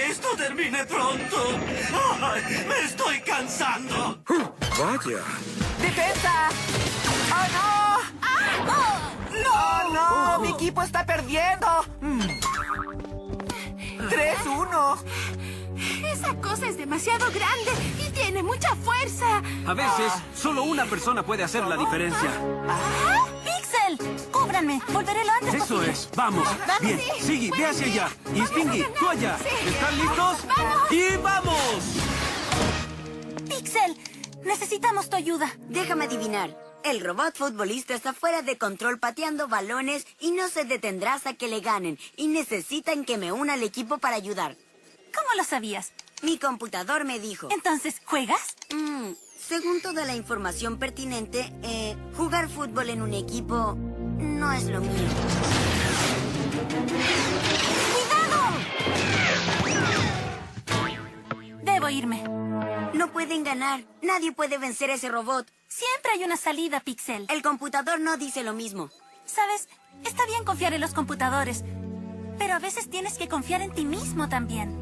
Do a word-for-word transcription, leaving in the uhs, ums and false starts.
esto termine pronto. ¡Ay, me estoy cansando! Uh, vaya. ¡Defensa! ¡Oh, no! ¡Ah! ¡No, no! Oh. ¡Mi equipo está perdiendo! Mm. tres uno. Esa cosa es demasiado grande y tiene mucha fuerza. A veces, solo una persona puede hacer la diferencia. ¿Ah? ¡Pixel! ¡Cúbranme! Volveré lo antes Eso posible. es. Vamos. Vamos, Bien. sí. Siggy, ve hacia allá. Y Vamos a Stingy, ganar. tú allá. Sí. ¿Están listos? ¡Vamos! ¡Y vamos! Pixel, necesitamos tu ayuda. Déjame adivinar. El robot futbolista está fuera de control pateando balones y no se detendrá hasta que le ganen. Y necesitan que me una al equipo para ayudar. ¿Cómo lo sabías? Mi computador me dijo. Entonces, ¿juegas? Mm, según toda la información pertinente, eh, jugar fútbol en un equipo no es lo mío. ¡Cuidado! Debo irme. No pueden ganar. Nadie puede vencer a ese robot. Siempre hay una salida, Pixel. El computador no dice lo mismo. ¿Sabes? Está bien confiar en los computadores, pero a veces tienes que confiar en ti mismo también.